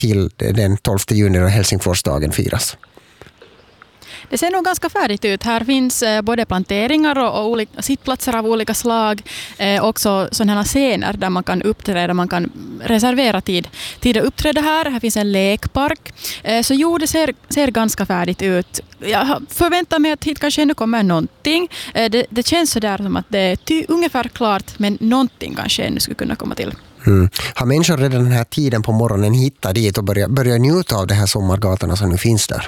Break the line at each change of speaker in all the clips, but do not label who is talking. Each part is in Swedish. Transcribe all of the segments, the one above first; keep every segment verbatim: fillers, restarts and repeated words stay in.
till den tolfte juni då Helsingforsdagen firas?
Det ser nog ganska färdigt ut. Här finns eh, både planteringar och, och olika, sittplatser av olika slag. Eh, också sådana scener där man kan uppträda, man kan reservera tid, tid att uppträda här. Här finns en lekpark. Eh, så jo, det ser, ser ganska färdigt ut. Jag förväntar mig att hit kanske ännu kommer någonting. Eh, det, det känns så där som att det är ty, ungefär klart, men någonting kanske ännu skulle kunna komma till.
Mm. Har människor redan den här tiden på morgonen hittat dit och börjat börja njuta av de här sommargatorna som nu finns där?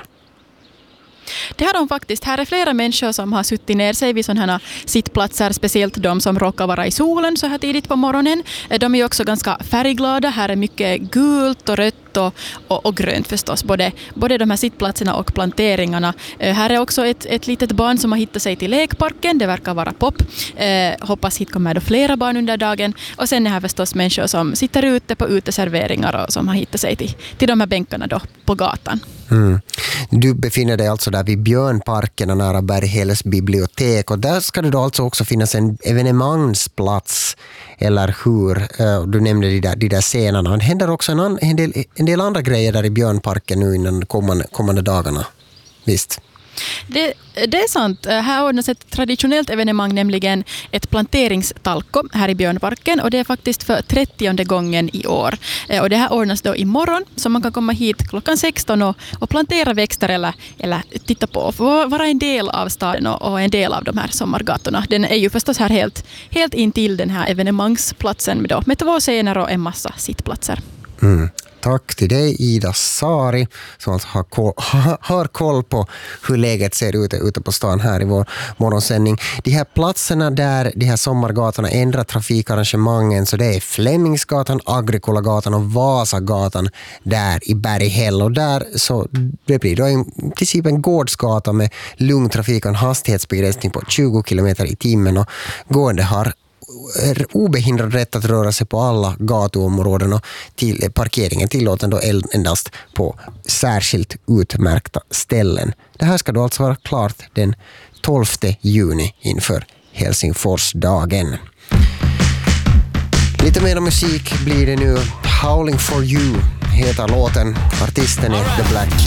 Det har de faktiskt. Här är flera människor som har suttit ner sig vid sådana här sittplatser, speciellt de som råkar vara i solen så här tidigt på morgonen. De är också ganska färgglada. Här är mycket gult och rött och, och, och grönt förstås. Både, både de här sittplatserna och planteringarna. Här är också ett, ett litet barn som har hittat sig till lekparken. Det verkar vara pop. Eh, hoppas hit kommer då flera barn under dagen. Och sen är här förstås människor som sitter ute på uteserveringar och som har hittat sig till, till de här bänkarna då på gatan.
Mm. Du befinner dig alltså där vid Björnparken och nära Berghälles bibliotek, och där ska det då alltså också finnas en evenemangsplats, eller hur? Du nämnde de där, de där scenerna. Det händer också en, an, en, del, en del andra grejer där i Björnparken nu innan kommande, kommande dagarna. Visst?
Det, det är sant. Här ordnas ett traditionellt evenemang, nämligen ett planteringstalko här i Björnparken, och det är faktiskt för trettionde gången i år. Och det här ordnas då imorgon, så man kan komma hit klockan sexton och, och plantera växter eller, eller titta på och vara en del av staden och, och en del av de här sommargatorna. Den är ju förstås här helt, helt intill den här evenemangsplatsen med, då, med två scener och en massa sittplatser.
Mm. Tack till dig, Ida Sari, som har koll, har koll på hur läget ser ut ute på stan här i vår morgonsändning. De här platserna där de här sommargatorna ändrar trafikarrangemangen, så det är Flemingsgatan, Agrikolagatan och Vasagatan där i Berghäll. Och där så det blir då i princip en gårdsgata med lugn trafik och en hastighetsbegränsning på tjugo kilometer i timmen, och gående har är obehindrad rätt att röra sig på alla gatuområden, och till parkeringen tillåten då endast på särskilt utmärkta ställen. Det här ska då alltså vara klart den tolfte juni inför Helsingforsdagen. Lite mer musik blir det nu. Howling for You heter låten. Artisten är The Black Keys.